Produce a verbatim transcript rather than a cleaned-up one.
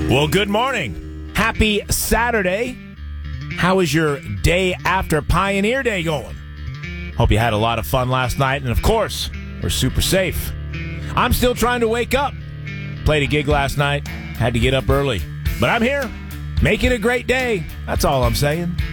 Well, good morning. Happy Saturday. How is your day after Pioneer Day going? Hope you had a lot of fun last night, and of course, we're super safe. I'm still trying to wake up. Played a gig last night, had to get up early. But I'm here. Make it a great day. That's all I'm saying.